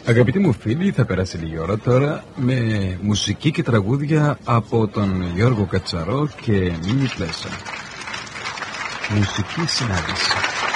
Αγαπητοί μου φίλοι, θα περάσει λίγη ώρα τώρα με μουσική και τραγούδια από τον Γιώργο Κατσαρό και Μίνι Πλέσσα. Μουσική συνάντηση.